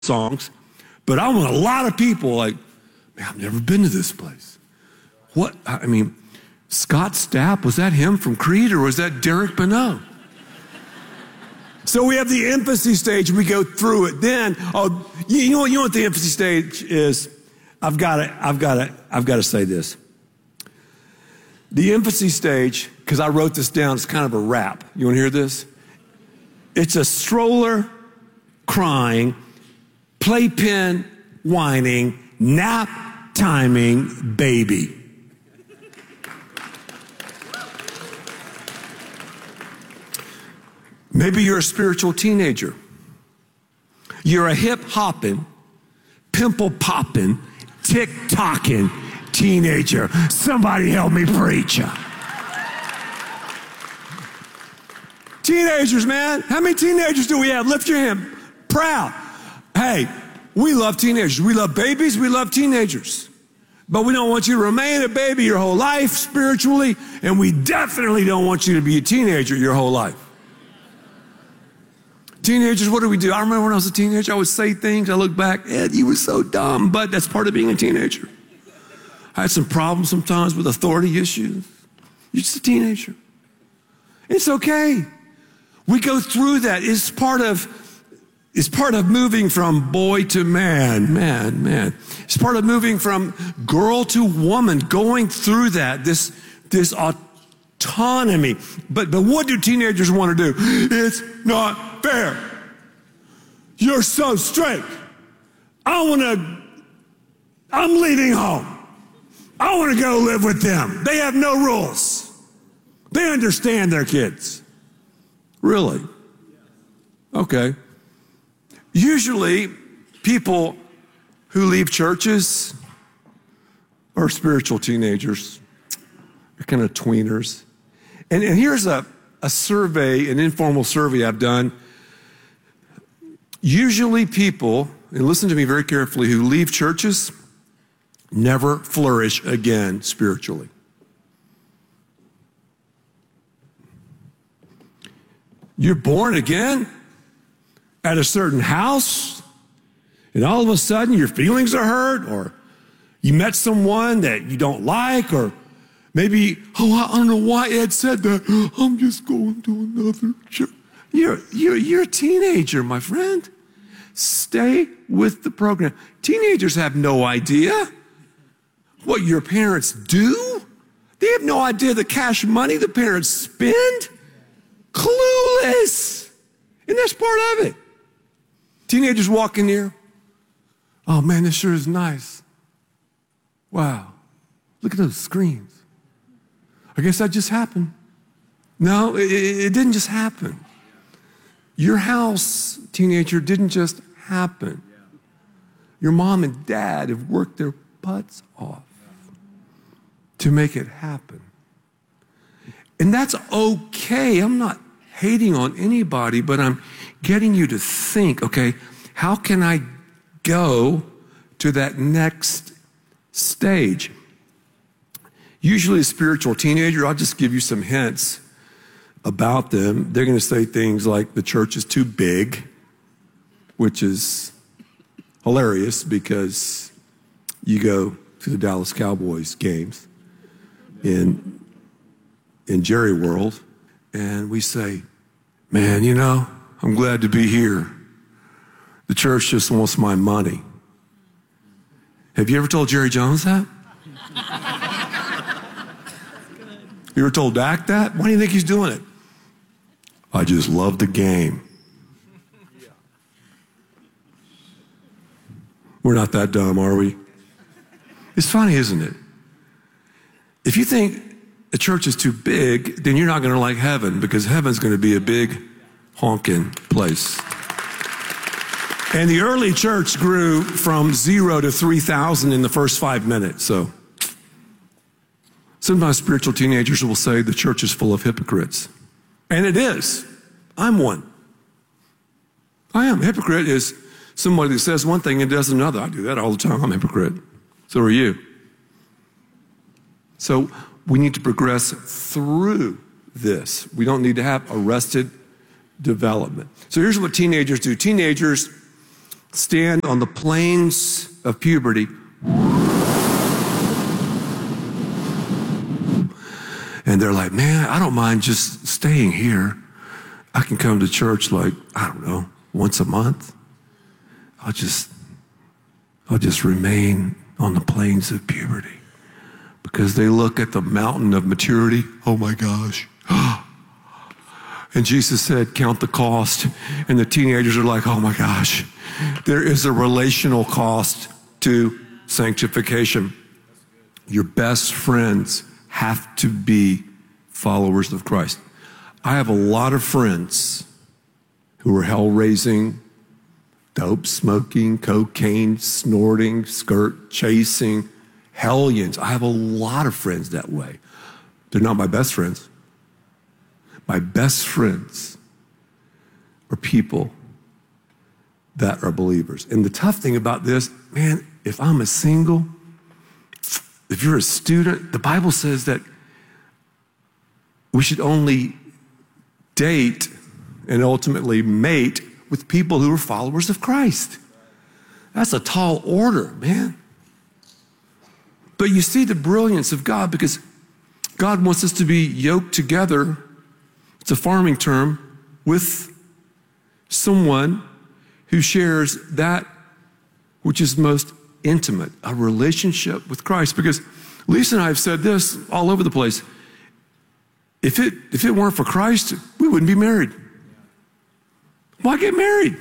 songs, but I want a lot of people like, man, I've never been to this place. What, I mean, Scott Stapp, was that him from Creed or was that Derek Beno? So we have the infancy stage, we go through it. Then, you know what the infancy stage is? I've got to say this. The infancy stage, because I wrote this down, it's kind of a rap. You want to hear this? It's a stroller crying, playpen whining, nap timing baby. Maybe you're a spiritual teenager. You're a hip-hopping, pimple-popping, tick-tocking teenager. Somebody help me preach. Teenagers, man. How many teenagers do we have? Lift your hand. Proud. Hey, we love teenagers. We love babies. We love teenagers. But we don't want you to remain a baby your whole life spiritually, and we definitely don't want you to be a teenager your whole life. Teenagers, what do we do? I remember when I was a teenager, I would say things. I look back, Ed, you were so dumb, but that's part of being a teenager. I had some problems sometimes with authority issues. You're just a teenager. It's okay. We go through that. It's part of moving from boy to man. It's part of moving from girl to woman, going through that, this autonomy. But what do teenagers want to do? It's not fair. You're so strict. I'm leaving home. I want to go live with them. They have no rules. They understand their kids. Really? Okay. Usually, people who leave churches are spiritual teenagers. They're kind of tweeners. And here's a survey, an informal survey I've done. Usually people, and listen to me very carefully, who leave churches never flourish again spiritually. You're born again at a certain house, and all of a sudden your feelings are hurt, or you met someone that you don't like, or maybe, I don't know why Ed said that. I'm just going to another church. You're a teenager, my friend. Stay with the program. Teenagers have no idea what your parents do. They have no idea the cash money the parents spend. Clueless. And that's part of it. Teenagers walk in here. Oh man, this sure is nice. Wow. Look at those screens. I guess that just happened. No, it didn't just happen. Your house, teenager, didn't just happen. Your mom and dad have worked their butts off to make it happen. And that's okay. I'm not hating on anybody, but I'm getting you to think, okay, how can I go to that next stage? Usually a spiritual teenager, I'll just give you some hints about them. They're going to say things like the church is too big, which is hilarious because you go to the Dallas Cowboys games in Jerry World, and we say, man, you know, I'm glad to be here. The church just wants my money. Have you ever told Jerry Jones that? You ever told Dak that? Why do you think he's doing it? I just love the game. We're not that dumb, are we? It's funny, isn't it? If you think a church is too big, then you're not going to like heaven, because heaven's going to be a big honking place. And the early church grew from 0 to 3,000 in the first 5 minutes. So sometimes spiritual teenagers will say the church is full of hypocrites. And it is. I'm one. I am. A hypocrite is somebody that says one thing and does another. I do that all the time. I'm a hypocrite. So are you. So we need to progress through this. We don't need to have arrested development. So here's what teenagers do. Teenagers stand on the plains of puberty. And they're like, man, I don't mind just staying here. I can come to church like, I don't know, once a month. I'll just remain on the plains of puberty. Because they look at the mountain of maturity. Oh my gosh. And Jesus said, count the cost. And the teenagers are like, oh my gosh. There is a relational cost to sanctification. Your best friends have to be followers of Christ. I have a lot of friends who are hell-raising, dope smoking, cocaine snorting, skirt chasing, hellions. I have a lot of friends that way. They're not my best friends. My best friends are people that are believers. And the tough thing about this, man, if I'm a single, if you're a student, the Bible says that we should only date and ultimately mate with people who are followers of Christ. That's a tall order, man. But you see the brilliance of God, because God wants us to be yoked together, it's a farming term, with someone who shares that which is most intimate, a relationship with Christ. Because Lisa and I have said this all over the place. If it weren't for Christ, we wouldn't be married. Why get married?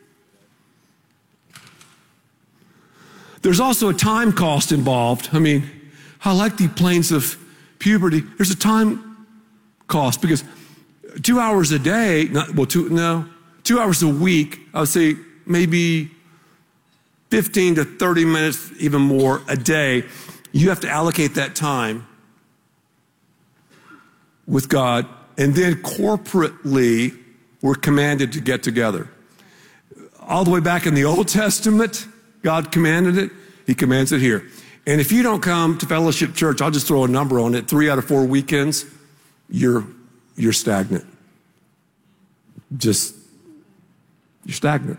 There's also a time cost involved. I mean, I like the plains of puberty. There's a time cost, because 2 hours a day, 2 hours a week, I would say maybe 15 to 30 minutes, even more a day. You have to allocate that time with God, and then corporately, we're commanded to get together. All the way back in the Old Testament, God commanded it. He commands it here. And if you don't come to Fellowship Church, I'll just throw a number on it. 3 out of 4 weekends, you're stagnant. You're stagnant.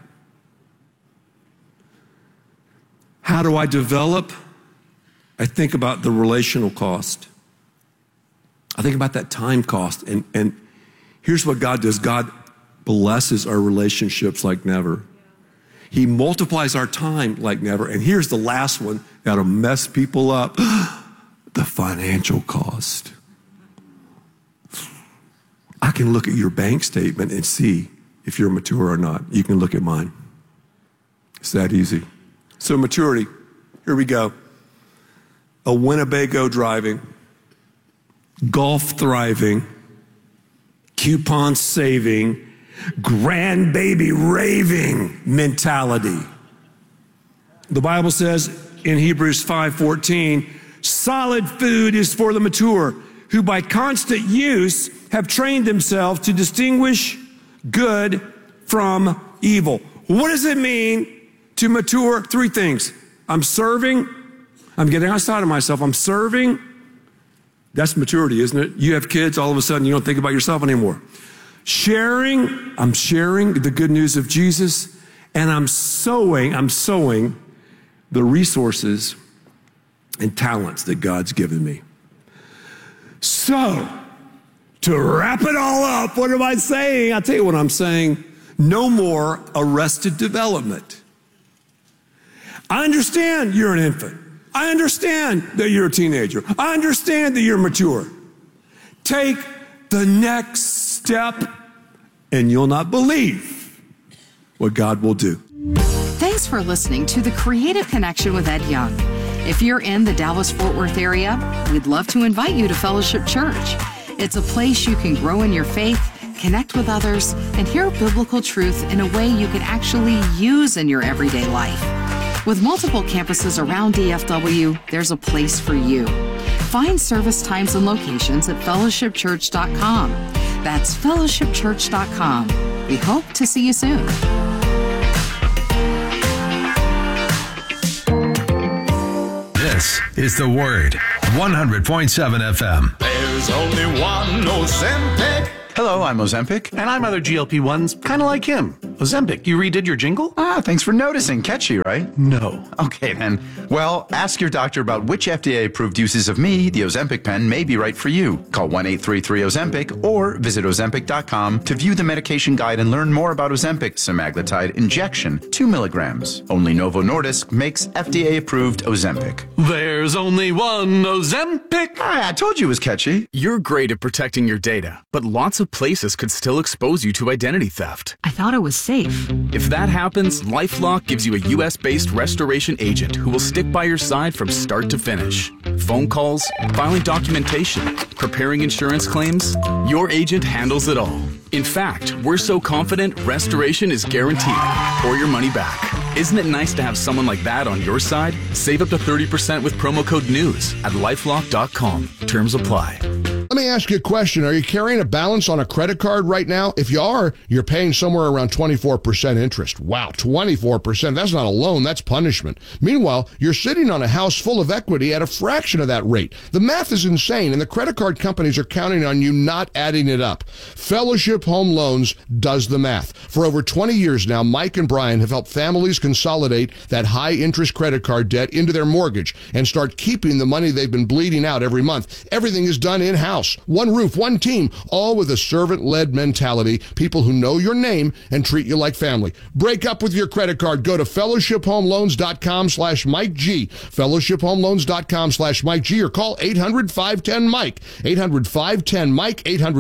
How do I develop? I think about the relational cost. I think about that time cost. And here's what God does. God blesses our relationships like never. He multiplies our time like never. And here's the last one that'll mess people up. The financial cost. I can look at your bank statement and see if you're mature or not. You can look at mine. It's that easy. So maturity, here we go. A Winnebago driving, golf thriving, coupon saving, grandbaby raving mentality. The Bible says in Hebrews 5:14, solid food is for the mature, who by constant use have trained themselves to distinguish good from evil. What does it mean to mature? 3 things. I'm serving. I'm getting outside of myself. I'm serving. That's maturity, isn't it? You have kids, all of a sudden you don't think about yourself anymore. Sharing. I'm sharing the good news of Jesus. And I'm sowing the resources and talents that God's given me. So, to wrap it all up, what am I saying? I'll tell you what I'm saying. No more arrested development. I understand you're an infant. I understand that you're a teenager. I understand that you're mature. Take the next step and you'll not believe what God will do. Thanks for listening to The Creative Connection with Ed Young. If you're in the Dallas-Fort Worth area, we'd love to invite you to Fellowship Church. It's a place you can grow in your faith, connect with others, and hear biblical truth in a way you can actually use in your everyday life. With multiple campuses around DFW, there's a place for you. Find service times and locations at fellowshipchurch.com. That's fellowshipchurch.com. We hope to see you soon. This is The Word, 100.7 FM. There's only one Ozempic. Hello, I'm Ozempic, and I'm other GLP-1s kind of like him. Ozempic, you redid your jingle? Thanks for noticing. Catchy, right? No. Okay, then. Well, ask your doctor about which FDA-approved uses of me, the Ozempic pen, may be right for you. Call 1-833-OZEMPIC or visit Ozempic.com to view the medication guide and learn more about Ozempic semaglutide injection, 2 milligrams. Only Novo Nordisk makes FDA-approved Ozempic. There's only one Ozempic. I told you it was catchy. You're great at protecting your data, but lots of places could still expose you to identity theft. I thought it was safe. If that happens, LifeLock gives you a U.S.-based restoration agent who will stick by your side from start to finish. Phone calls, filing documentation, preparing insurance claims, your agent handles it all. In fact, we're so confident restoration is guaranteed or your money back. Isn't it nice to have someone like that on your side? Save up to 30% with promo code NEWS at LifeLock.com. Terms apply. Let me ask you a question. Are you carrying a balance on a credit card right now? If you are, you're paying somewhere around 24% interest. Wow, 24%. That's not a loan, that's punishment. Meanwhile, you're sitting on a house full of equity at a fraction of that rate. The math is insane, and the credit card companies are counting on you not adding it up. Fellowship Home Loans does the math. For over 20 years now, Mike and Brian have helped families consolidate that high-interest credit card debt into their mortgage and start keeping the money they've been bleeding out every month. Everything is done in-house. One roof, one team, all with a servant-led mentality, people who know your name and treat you like family. Break up with your credit card. Go to fellowshiphomeloans.com/Mike G, fellowshiphomeloans.com/Mike G, or call 800-510-MIKE, 800-510-MIKE,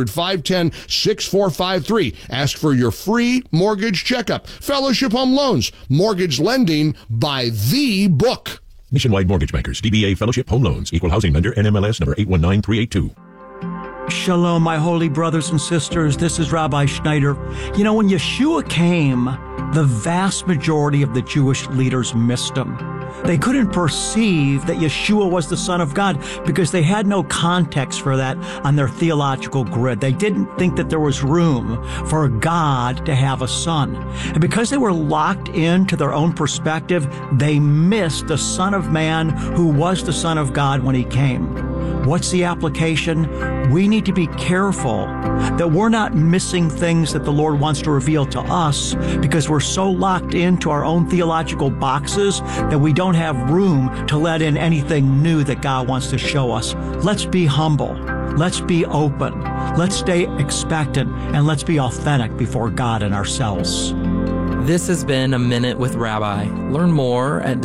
800-510-6453. Ask for your free mortgage checkup. Fellowship Home Loans, mortgage lending by the book. Nationwide Mortgage Bankers, DBA Fellowship Home Loans, Equal Housing Lender, NMLS number 819382. Shalom, my holy brothers and sisters. This is Rabbi Schneider. You know, when Yeshua came, the vast majority of the Jewish leaders missed him. They couldn't perceive that Yeshua was the Son of God because they had no context for that on their theological grid. They didn't think that there was room for God to have a son. And because they were locked into their own perspective, they missed the Son of Man who was the Son of God when he came. What's the application? We need to be careful that we're not missing things that the Lord wants to reveal to us because we're so locked into our own theological boxes that we don't have room to let in anything new that God wants to show us. Let's be humble. Let's be open. Let's stay expectant, and let's be authentic before God and ourselves. This has been A Minute with Rabbi. Learn more at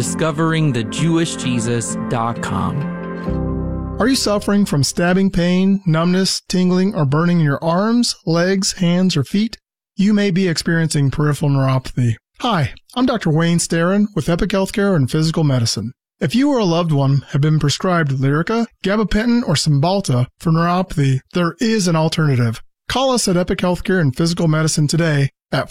discoveringthejewishjesus.com. Are you suffering from stabbing pain, numbness, tingling, or burning in your arms, legs, hands, or feet? You may be experiencing peripheral neuropathy. Hi, I'm Dr. Wayne Starron with Epic Healthcare and Physical Medicine. If you or a loved one have been prescribed Lyrica, gabapentin, or Cymbalta for neuropathy, there is an alternative. Call us at Epic Healthcare and Physical Medicine today at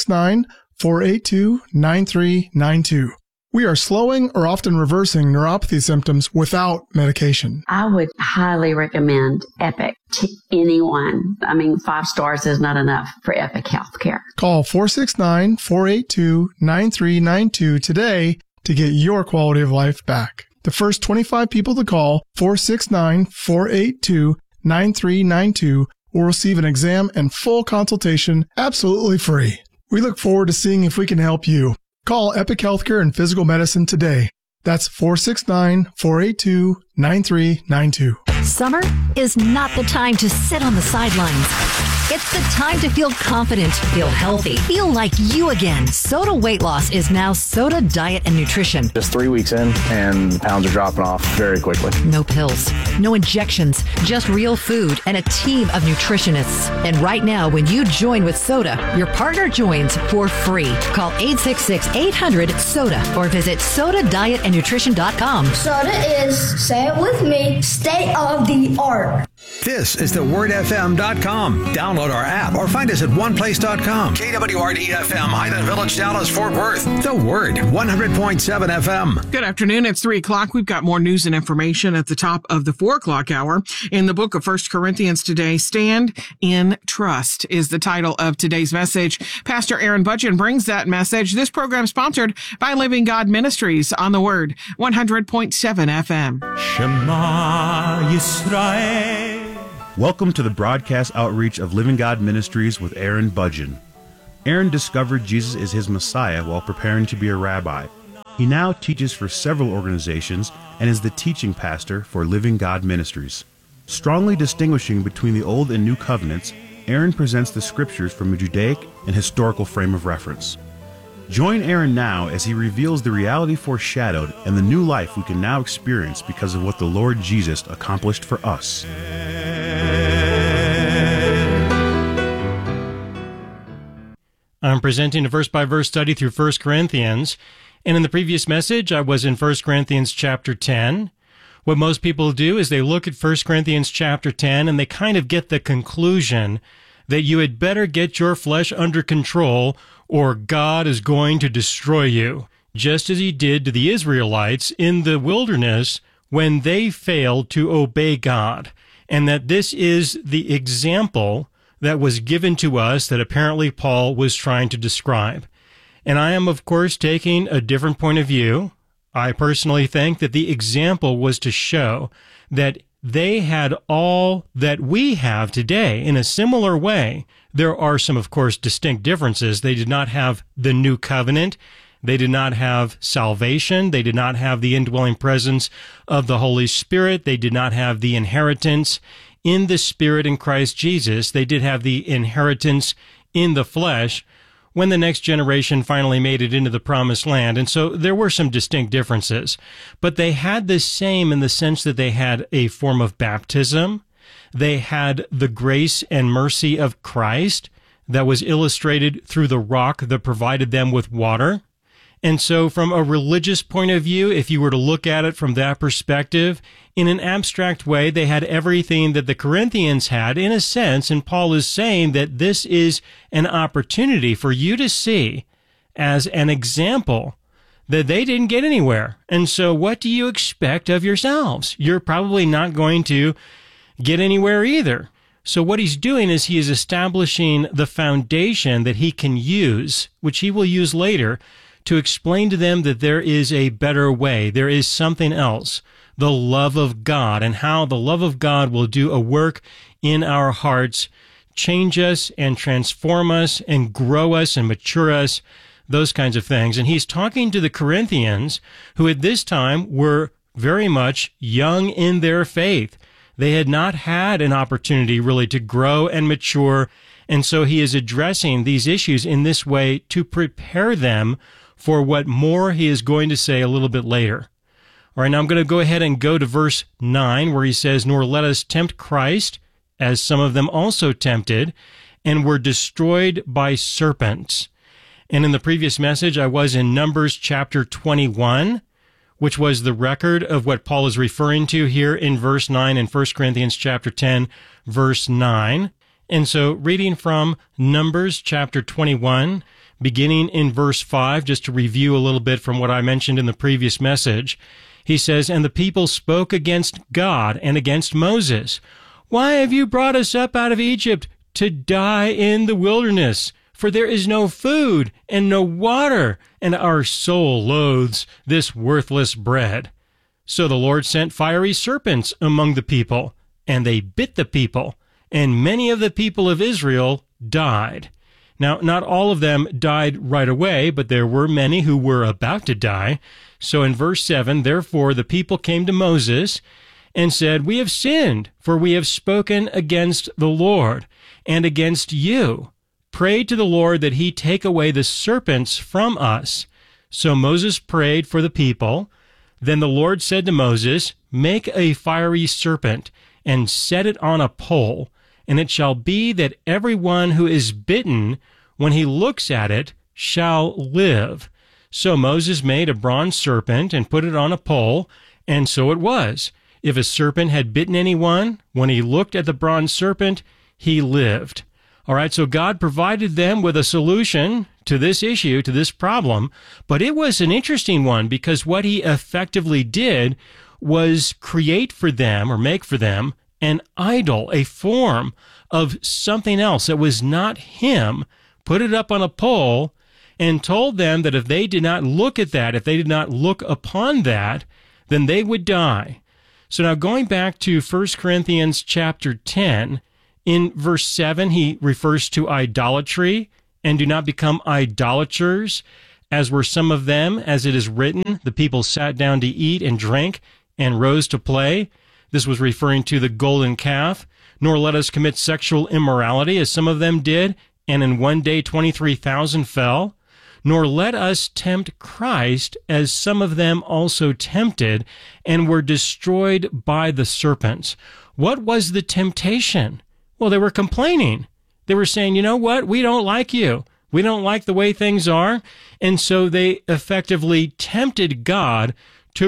469-482-9392. We are slowing or often reversing neuropathy symptoms without medication. I would highly recommend Epic to anyone. I mean, 5 stars is not enough for Epic Healthcare. Call 469-482-9392 today to get your quality of life back. The first 25 people to call 469-482-9392 will receive an exam and full consultation absolutely free. We look forward to seeing if we can help you. Call Epic Healthcare and Physical Medicine today. That's 469-482-9392. Summer is not the time to sit on the sidelines. It's the time to feel confident, feel healthy, feel like you again. Soda Weight Loss is now Soda Diet and Nutrition. Just 3 weeks in, and pounds are dropping off very quickly. No pills, no injections, just real food and a team of nutritionists. And right now, when you join with Soda, your partner joins for free. Call 866-800-SODA or visit SodaDietAndNutrition.com. Soda is, say it with me, state of the art. This is thewordfm.com. Download our app or find us at oneplace.com. KWRD-FM, Highland Village, Dallas, Fort Worth. The Word, 100.7 FM. Good afternoon. It's 3 o'clock. We've got more news and information at the top of the 4 o'clock hour. In the book of 1 Corinthians today, Stand in Trust is the title of today's message. Pastor Aaron Budgen brings that message. This program sponsored by Living God Ministries on the Word, 100.7 FM. Shema Yisrael. Welcome to the broadcast outreach of Living God Ministries with Aaron Budgen. Aaron discovered Jesus is his Messiah while preparing to be a rabbi. He now teaches for several organizations and is the teaching pastor for Living God Ministries. Strongly distinguishing between the Old and New Covenants, Aaron presents the scriptures from a Judaic and historical frame of reference. Join Aaron now as he reveals the reality foreshadowed and the new life we can now experience because of what the Lord Jesus accomplished for us. I'm presenting a verse-by-verse study through 1 Corinthians, and in the previous message, I was in 1 Corinthians chapter 10. What most people do is they look at 1 Corinthians chapter 10, and they kind of get the conclusion that you had better get your flesh under control, or God is going to destroy you, just as he did to the Israelites in the wilderness when they failed to obey God, and that this is the example that was given to us that apparently Paul was trying to describe. And I am, of course, taking a different point of view. I personally think that the example was to show that they had all that we have today in a similar way. There are some, of course, distinct differences. They did not have the new covenant. They did not have salvation. They did not have the indwelling presence of the Holy Spirit. They did not have the inheritance in the Spirit in Christ Jesus. They did have the inheritance in the flesh when the next generation finally made it into the promised land. And so there were some distinct differences, but they had the same in the sense that they had a form of baptism. They had the grace and mercy of Christ that was illustrated through the rock that provided them with water. And so from a religious point of view, if you were to look at it from that perspective, in an abstract way, they had everything that the Corinthians had in a sense, and Paul is saying that this is an opportunity for you to see as an example that they didn't get anywhere. And so what do you expect of yourselves? You're probably not going to get anywhere either. So what he's doing is he is establishing the foundation that he can use, which he will use later, to explain to them that there is a better way. There is something else, the love of God, and how the love of God will do a work in our hearts, change us and transform us and grow us and mature us, those kinds of things. And he's talking to the Corinthians, who at this time were very much young in their faith. They had not had an opportunity really to grow and mature, and so he is addressing these issues in this way to prepare them for what more he is going to say a little bit later. All right, now I'm going to go ahead and go to verse 9, where he says, "Nor let us tempt Christ, as some of them also tempted, and were destroyed by serpents." And in the previous message, I was in Numbers chapter 21, which was the record of what Paul is referring to here in verse 9 in 1 Corinthians chapter 10, verse 9. And so reading from Numbers chapter 21, beginning in verse 5, just to review a little bit from what I mentioned in the previous message, he says, "And the people spoke against God and against Moses. 'Why have you brought us up out of Egypt to die in the wilderness? For there is no food and no water, and our soul loathes this worthless bread.' So the Lord sent fiery serpents among the people, and they bit the people, and many of the people of Israel died." Now, not all of them died right away, but there were many who were about to die. So in verse 7, "Therefore the people came to Moses and said, 'We have sinned, for we have spoken against the Lord and against you. Pray to the Lord that he take away the serpents from us.' So Moses prayed for the people. Then the Lord said to Moses, 'Make a fiery serpent and set it on a pole. And it shall be that everyone who is bitten, when he looks at it, shall live.' So Moses made a bronze serpent and put it on a pole, and so it was. If a serpent had bitten anyone, when he looked at the bronze serpent, he lived." All right, so God provided them with a solution to this issue, to this problem, but it was an interesting one because what he effectively did was create for them, or make for them, an idol, a form of something else that was not him, put it up on a pole, and told them that if they did not look at that, if they did not look upon that, then they would die. So now going back to 1 Corinthians chapter 10, in verse 7, he refers to idolatry and do not become idolaters, as were some of them, as it is written, the people sat down to eat and drank and rose to play. This was referring to the golden calf. Nor let us commit sexual immorality, as some of them did, and in one day 23,000 fell. Nor let us tempt Christ, as some of them also tempted, and were destroyed by the serpents. What was the temptation? Well, they were complaining. They were saying, you know what? We don't like you. We don't like the way things are. And so they effectively tempted God to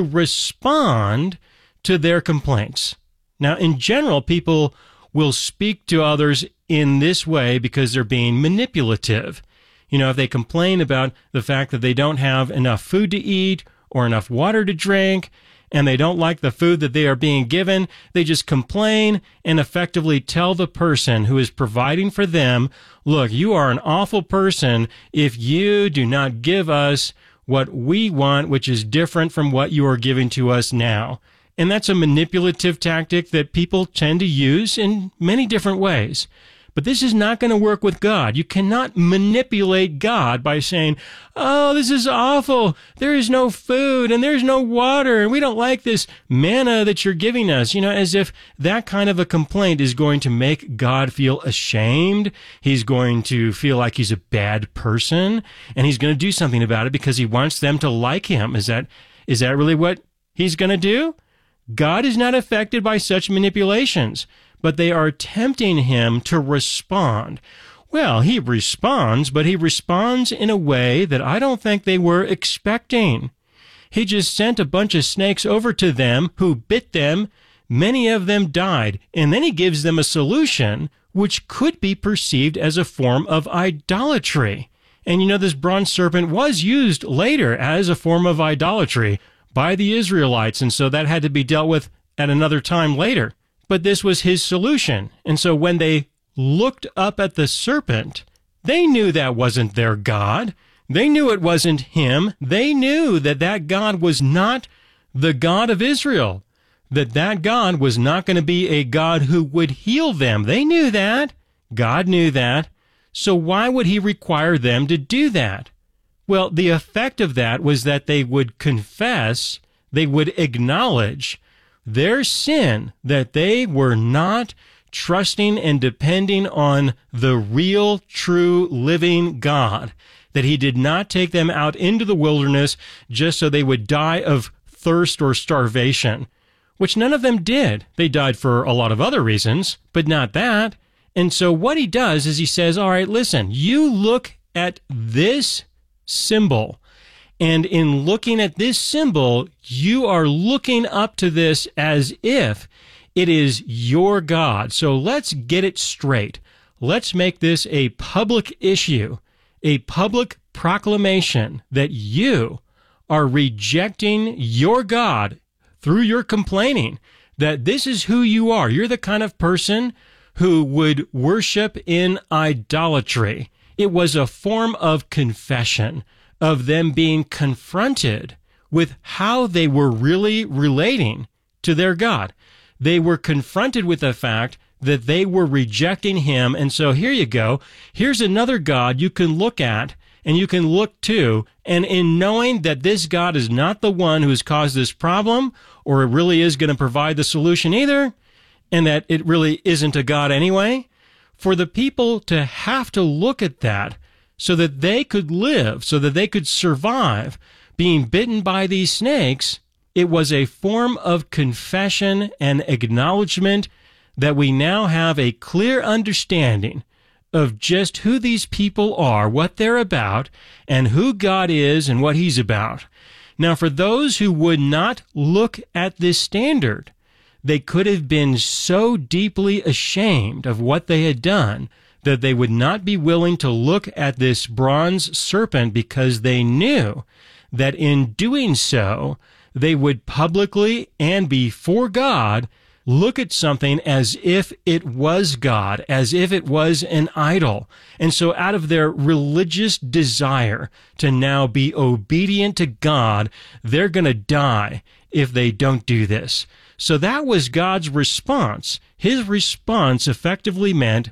respond to their complaints. Now, in general, people will speak to others in this way because they're being manipulative. You know, if they complain about the fact that they don't have enough food to eat or enough water to drink, and they don't like the food that they are being given, they just complain and effectively tell the person who is providing for them, look, you are an awful person if you do not give us what we want, which is different from what you are giving to us now. And that's a manipulative tactic that people tend to use in many different ways. But this is not going to work with God. You cannot manipulate God by saying, oh, this is awful. There is no food and there's no water and we don't like this manna that you're giving us. You know, as if that kind of a complaint is going to make God feel ashamed. He's going to feel like he's a bad person and he's going to do something about it because he wants them to like him. Is that really what he's going to do? God is not affected by such manipulations, but they are tempting him to respond. Well, he responds, but he responds in a way that I don't think they were expecting. He just sent a bunch of snakes over to them who bit them. Many of them died, and then he gives them a solution which could be perceived as a form of idolatry. And you know, this bronze serpent was used later as a form of idolatry by the Israelites, and so that had to be dealt with at another time later. But this was his solution. And so when they looked up at the serpent, they knew that wasn't their God. They knew it wasn't him. They knew that that God was not the God of Israel, that God was not going to be a God who would heal them. They knew that. God knew that. So why would he require them to do that? Well, the effect of that was that they would confess, they would acknowledge their sin, that they were not trusting and depending on the real, true, living God, that he did not take them out into the wilderness just so they would die of thirst or starvation, which none of them did. They died for a lot of other reasons, but not that. And so what he does is he says, all right, listen, you look at this symbol, and in looking at this symbol, you are looking up to this as if it is your God. So let's get it straight. Let's make this a public issue, a public proclamation that you are rejecting your God through your complaining, that this is who you are. You're the kind of person who would worship in idolatry. It was a form of confession, of them being confronted with how they were really relating to their God. They were confronted with the fact that they were rejecting him. And so here you go. Here's another God you can look at and you can look to. And in knowing that this God is not the one who has caused this problem, or it really is going to provide the solution either, and that it really isn't a God anyway, for the people to have to look at that so that they could live, so that they could survive being bitten by these snakes, it was a form of confession and acknowledgement that we now have a clear understanding of just who these people are, what they're about, and who God is and what he's about. Now, for those who would not look at this standard, they could have been so deeply ashamed of what they had done that they would not be willing to look at this bronze serpent because they knew that in doing so, they would publicly and before God look at something as if it was God, as if it was an idol. And so out of their religious desire to now be obedient to God, they're going to die if they don't do this. So that was God's response. His response effectively meant,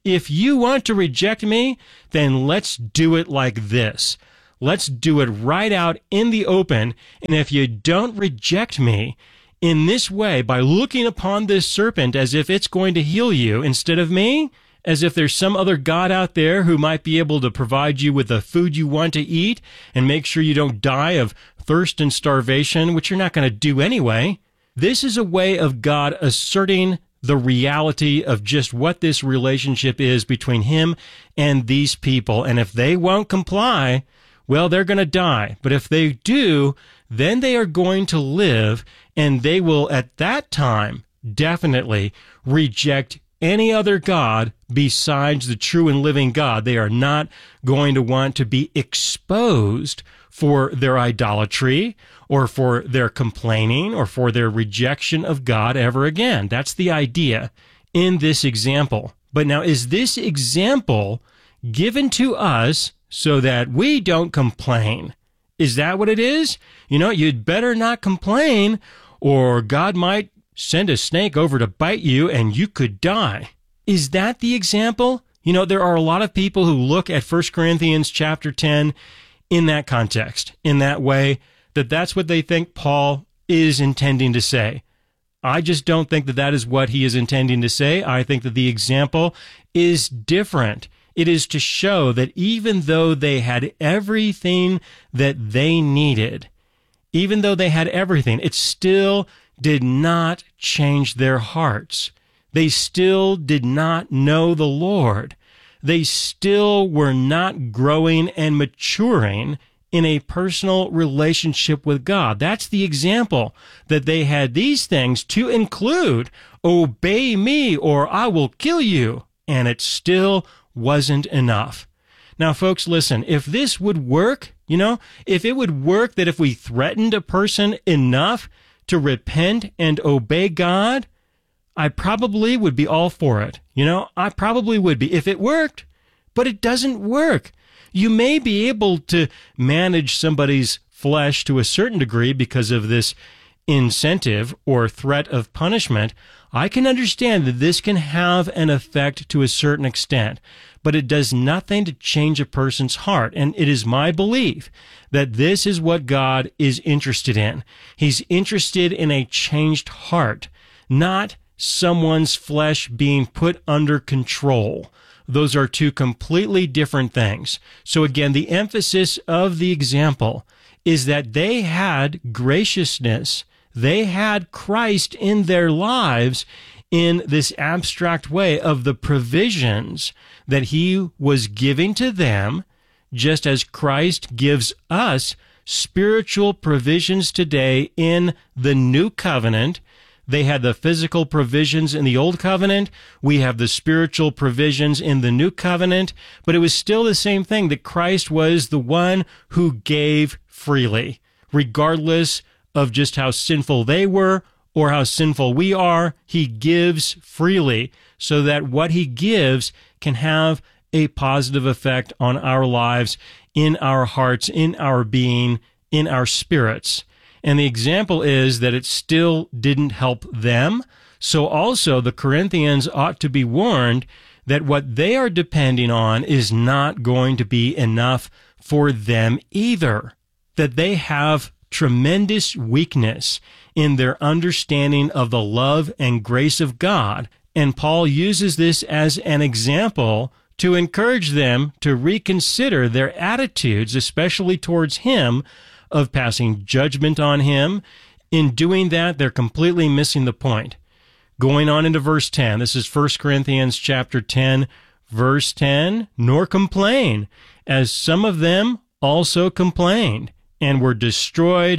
if you want to reject me, then let's do it like this. Let's do it right out in the open. And if you don't reject me in this way, by looking upon this serpent as if it's going to heal you instead of me, as if there's some other God out there who might be able to provide you with the food you want to eat and make sure you don't die of thirst and starvation, which you're not going to do anyway. This is a way of God asserting the reality of just what this relationship is between him and these people. And if they won't comply, well, they're going to die. But if they do, then they are going to live, and they will at that time definitely reject any other God besides the true and living God. They are not going to want to be exposed for their idolatry or for their complaining or for their rejection of God ever again. That's the idea in this example. But now, is this example given to us so that we don't complain? Is that what it is? You know, you'd better not complain, or God might send a snake over to bite you and you could die. Is that the example? You know, there are a lot of people who look at 1 Corinthians chapter 10 in that context, in that way, that that's what they think Paul is intending to say. I just don't think that that is what he is intending to say. I think that the example is different. It is to show that even though they had everything that they needed, even though they had everything, it still did not change their hearts. They still did not know the Lord. They still were not growing and maturing in a personal relationship with God. That's the example, that they had these things to include, obey me or I will kill you. And it still wasn't enough. Now, folks, listen, if this would work, you know, if it would work that if we threatened a person enough to repent and obey God, I probably would be all for it. You know, I probably would be if it worked, but it doesn't work. You may be able to manage somebody's flesh to a certain degree because of this incentive or threat of punishment. I can understand that this can have an effect to a certain extent, but it does nothing to change a person's heart. And it is my belief that this is what God is interested in. He's interested in a changed heart, not someone's flesh being put under control. Those are two completely different things. So again, the emphasis of the example is that they had graciousness. They had Christ in their lives in this abstract way of the provisions that he was giving to them, just as Christ gives us spiritual provisions today in the new covenant. They had the physical provisions in the old covenant. We have the spiritual provisions in the new covenant. But it was still the same thing, that Christ was the one who gave freely, regardless of just how sinful they were or how sinful we are. He gives freely so that what he gives can have a positive effect on our lives, in our hearts, in our being, in our spirits. And the example is that it still didn't help them. So also the Corinthians ought to be warned that what they are depending on is not going to be enough for them either. That they have tremendous weakness in their understanding of the love and grace of God. And Paul uses this as an example to encourage them to reconsider their attitudes, especially towards him, of passing judgment on him. In doing that, they're completely missing the point. Going on into verse 10, this is 1 Corinthians chapter 10, verse 10, nor complain, as some of them also complained, and were destroyed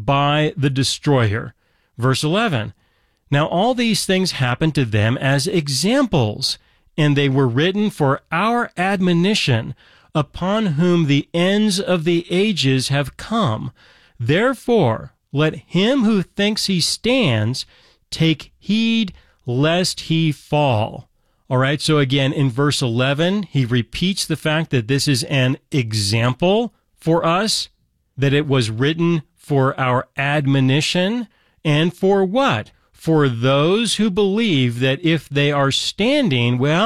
by the destroyer. Verse 11, now all these things happened to them as examples, and they were written for our admonition, upon whom the ends of the ages have come. Therefore, let him who thinks he stands take heed lest he fall. All right, so again, in verse 11, he repeats the fact that this is an example for us, that it was written for our admonition, and for what? For those who believe that if they are standing, well,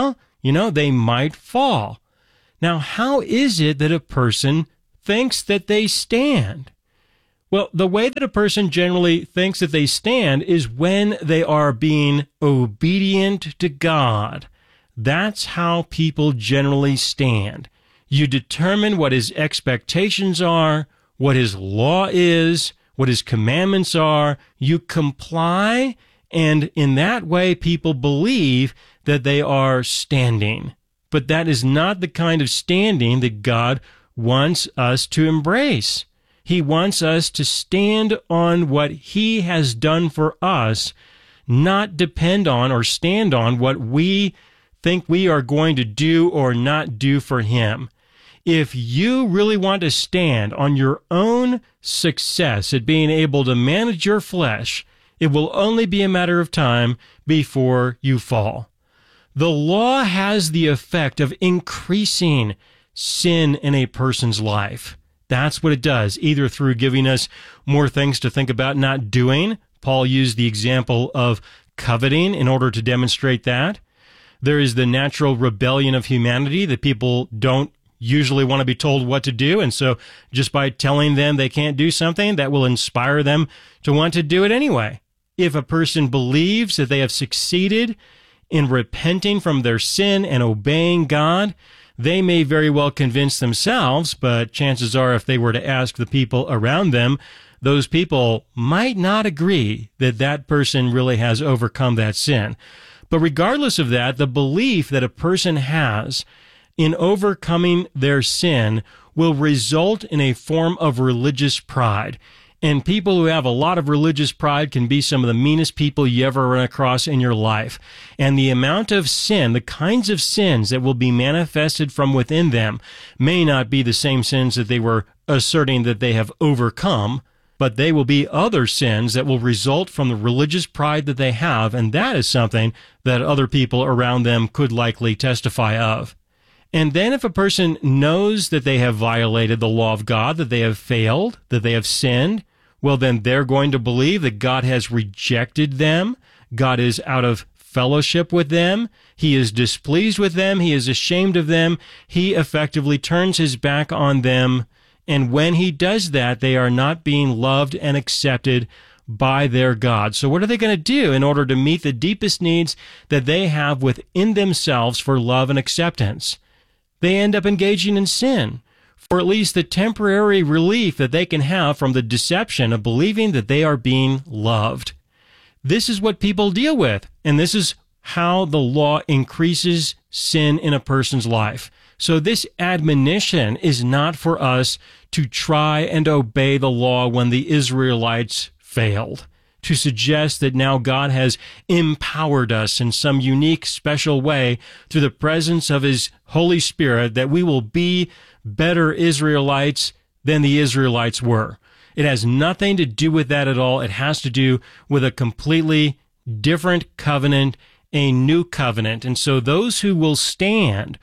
they might fall. Now, how is it that a person thinks that they stand? Well, the way that a person generally thinks that they stand is when they are being obedient to God. That's how people generally stand. You determine what his expectations are, what his law is, what his commandments are. You comply, and in that way, people believe that they are standing. But that is not the kind of standing that God wants us to embrace. He wants us to stand on what he has done for us, not depend on or stand on what we think we are going to do or not do for him. If you really want to stand on your own success at being able to manage your flesh, it will only be a matter of time before you fall. The law has the effect of increasing sin in a person's life. That's what it does, either through giving us more things to think about not doing. Paul used the example of coveting in order to demonstrate that. There is the natural rebellion of humanity that people don't usually want to be told what to do, and so just by telling them they can't do something, that will inspire them to want to do it anyway. If a person believes that they have succeeded in repenting from their sin and obeying God, they may very well convince themselves, but chances are if they were to ask the people around them, those people might not agree that that person really has overcome that sin. But regardless of that, the belief that a person has in overcoming their sin will result in a form of religious pride. And people who have a lot of religious pride can be some of the meanest people you ever run across in your life. And the amount of sin, the kinds of sins that will be manifested from within them may not be the same sins that they were asserting that they have overcome, but they will be other sins that will result from the religious pride that they have, and that is something that other people around them could likely testify of. And then if a person knows that they have violated the law of God, that they have failed, that they have sinned, well, then they're going to believe that God has rejected them. God is out of fellowship with them. He is displeased with them. He is ashamed of them. He effectively turns his back on them. And when he does that, they are not being loved and accepted by their God. So what are they going to do in order to meet the deepest needs that they have within themselves for love and acceptance? They end up engaging in sin, for at least the temporary relief that they can have from the deception of believing that they are being loved. This is what people deal with, and this is how the law increases sin in a person's life. So this admonition is not for us to try and obey the law when the Israelites failed, to suggest that now God has empowered us in some unique, special way through the presence of his Holy Spirit that we will be better Israelites than the Israelites were. It has nothing to do with that at all. It has to do with a completely different covenant, a new covenant. And so those who will stand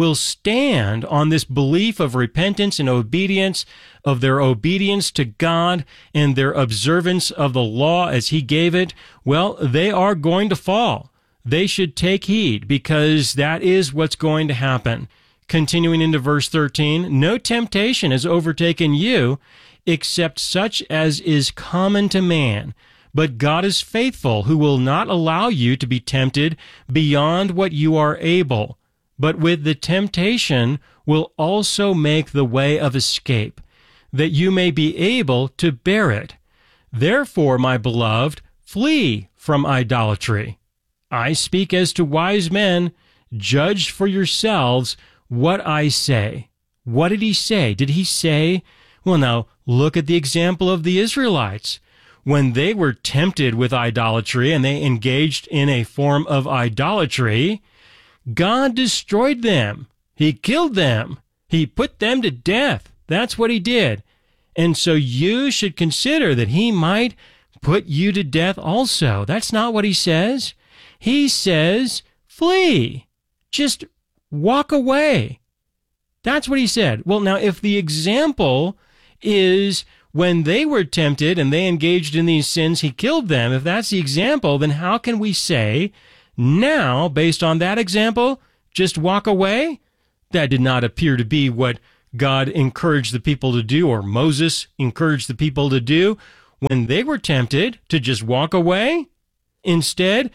on this belief of repentance and obedience, of their obedience to God and their observance of the law as he gave it. Well, they are going to fall. They should take heed, because that is what's going to happen. Continuing into verse 13, no temptation has overtaken you except such as is common to man. But God is faithful, who will not allow you to be tempted beyond what you are able, but with the temptation will also make the way of escape, that you may be able to bear it. Therefore, my beloved, flee from idolatry. I speak as to wise men. Judge for yourselves what I say. What did he say? Did he say, well, now, look at the example of the Israelites. When they were tempted with idolatry and they engaged in a form of idolatry, God destroyed them. He killed them. He put them to death. That's what he did. And so you should consider that he might put you to death also. That's not what he says. He says, flee. Just walk away. That's what he said. Well, now, if the example is when they were tempted and they engaged in these sins, he killed them, if that's the example, then how can we say now, based on that example, Just walk away? That did not appear to be what God encouraged the people to do, or Moses encouraged the people to do when they were tempted to just walk away. Instead,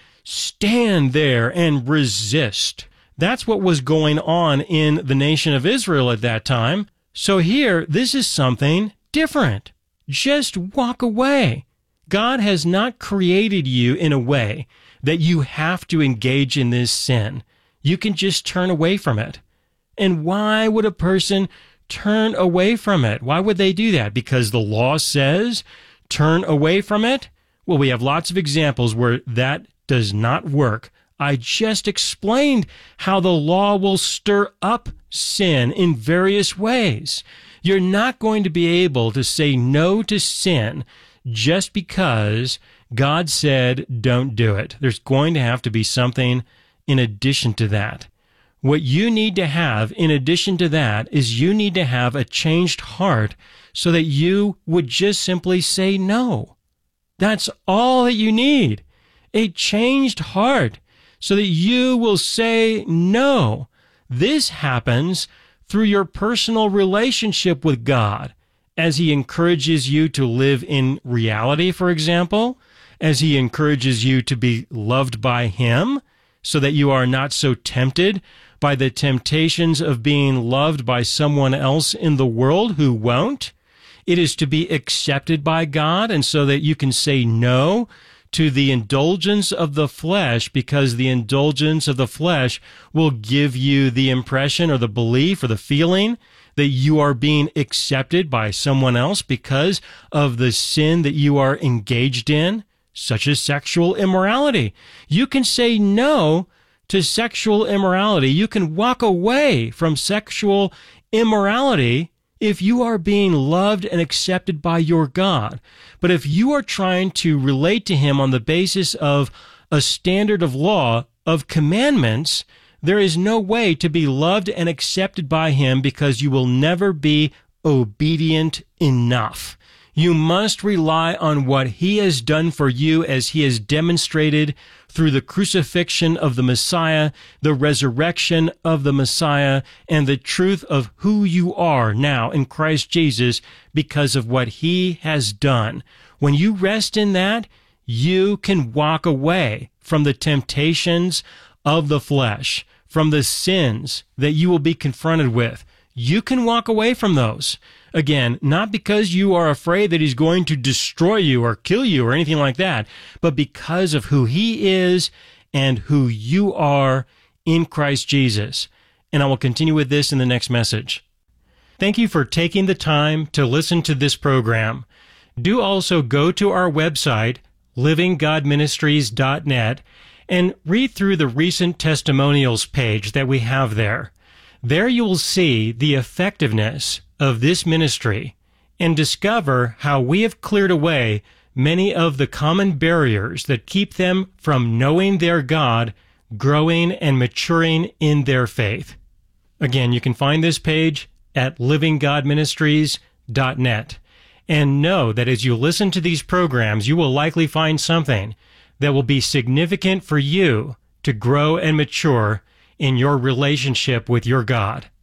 stand there and resist. That's what was going on in the nation of Israel at that time. So here, this is something different. Just walk away. God has not created you in a way that you have to engage in this sin. You can just turn away from it. And why would a person turn away from it? Why would they do that? Because the law says turn away from it? Well, we have lots of examples where that does not work. I just explained how the law will stir up sin in various ways. You're not going to be able to say no to sin just because God said don't do it. There's going to have to be something in addition to that. What you need to have in addition to that is you need to have a changed heart so that you would just simply say no. That's all that you need. A changed heart so that you will say no. This happens through your personal relationship with God, as He encourages you to live in reality, for example, as He encourages you to be loved by Him so that you are not so tempted by the temptations of being loved by someone else in the world who won't. It is to be accepted by God, and so that you can say no to the indulgence of the flesh, because the indulgence of the flesh will give you the impression or the belief or the feeling that you are being accepted by someone else because of the sin that you are engaged in, such as sexual immorality. You can say no to sexual immorality. You can walk away from sexual immorality if you are being loved and accepted by your God. But if you are trying to relate to Him on the basis of a standard of law, of commandments, there is no way to be loved and accepted by Him, because you will never be obedient enough. You must rely on what He has done for you, as He has demonstrated through the crucifixion of the Messiah, the resurrection of the Messiah, and the truth of who you are now in Christ Jesus because of what He has done. When you rest in that, you can walk away from the temptations of the flesh, from the sins that you will be confronted with. You can walk away from those. Again, not because you are afraid that He's going to destroy you or kill you or anything like that, but because of who He is and who you are in Christ Jesus. And I will continue with this in the next message. Thank you for taking the time to listen to this program. Do also go to our website, livinggodministries.net, and read through the recent testimonials page that we have there. There you will see the effectiveness of this ministry and discover how we have cleared away many of the common barriers that keep them from knowing their God, growing and maturing in their faith. Again, you can find this page at livinggodministries.net. And know that as you listen to these programs, you will likely find something that will be significant for you to grow and mature in your relationship with your God.